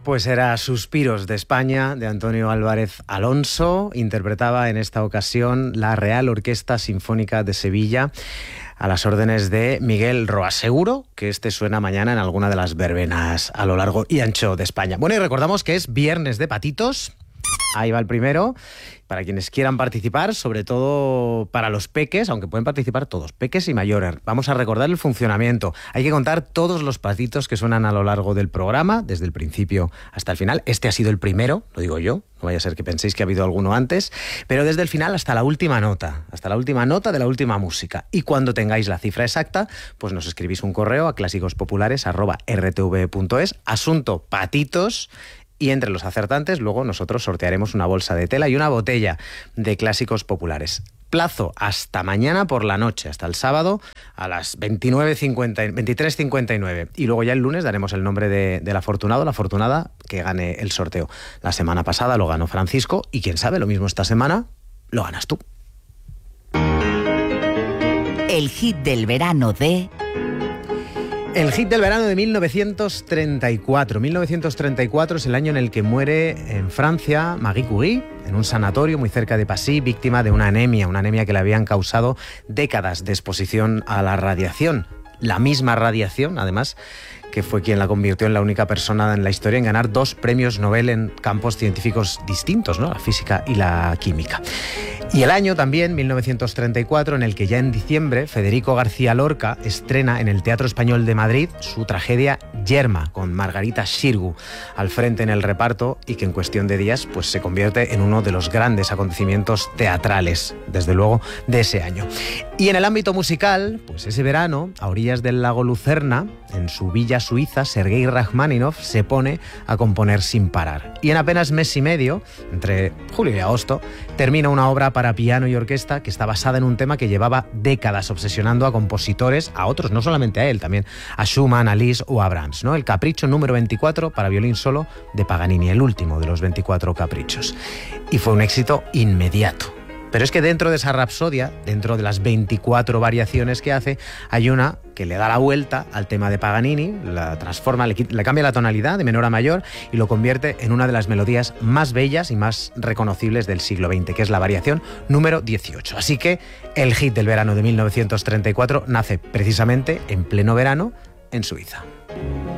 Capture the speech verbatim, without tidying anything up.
Pues era Suspiros de España, de Antonio Álvarez Alonso. Interpretaba en esta ocasión la Real Orquesta Sinfónica de Sevilla a las órdenes de Miguel Roa. Seguro que este suena mañana en alguna de las verbenas a lo largo y ancho de España. Bueno, y recordamos que es Viernes de Patitos. Ahí va el primero. Para quienes quieran participar, sobre todo para los peques, aunque pueden participar todos, peques y mayores. Vamos a recordar el funcionamiento. Hay que contar todos los patitos que suenan a lo largo del programa, desde el principio hasta el final. Este ha sido el primero, lo digo yo, no vaya a ser que penséis que ha habido alguno antes, pero desde el final hasta la última nota, hasta la última nota de la última música. Y cuando tengáis la cifra exacta, pues nos escribís un correo a clásicos-populares arroba r t v punto es, asunto patitos. Y entre los acertantes, luego nosotros sortearemos una bolsa de tela y una botella de Clásicos Populares. Plazo hasta mañana por la noche, hasta el sábado a las veintinueve cincuenta, veintitrés cincuenta y nueve. Y luego ya el lunes daremos el nombre de, del afortunado, la afortunada que gane el sorteo. La semana pasada lo ganó Francisco y quién sabe, lo mismo esta semana lo ganas tú. El hit del verano de... El hit del verano de mil novecientos treinta y cuatro. mil novecientos treinta y cuatro es el año en el que muere en Francia Marie Curie, en un sanatorio muy cerca de Passy, víctima de una anemia, una anemia que le habían causado décadas de exposición a la radiación. La misma radiación, además, que fue quien la convirtió en la única persona en la historia en ganar dos premios Nobel en campos científicos distintos, ¿no? La física y la química. Y el año también, mil novecientos treinta y cuatro, en el que ya en diciembre Federico García Lorca estrena en el Teatro Español de Madrid su tragedia Yerma, con Margarita Xirgu al frente en el reparto y que en cuestión de días pues, se convierte en uno de los grandes acontecimientos teatrales, desde luego, de ese año. Y en el ámbito musical, pues ese verano, a orillas del lago Lucerna, en su villa suiza, Sergei Rachmaninoff se pone a componer sin parar. Y en apenas mes y medio, entre julio y agosto, termina una obra para piano y orquesta que está basada en un tema que llevaba décadas obsesionando a compositores, a otros, no solamente a él, también a Schumann, a Liszt o a Brahms, ¿no? El Capricho número veinticuatro para violín solo de Paganini, el último de los veinticuatro caprichos. Y fue un éxito inmediato. Pero es que dentro de esa rapsodia, dentro de las veinticuatro variaciones que hace, hay una que le da la vuelta al tema de Paganini, la transforma, le, le cambia la tonalidad de menor a mayor y lo convierte en una de las melodías más bellas y más reconocibles del siglo veinte, que es la variación número dieciocho. Así que el hit del verano de mil novecientos treinta y cuatro nace precisamente en pleno verano en Suiza.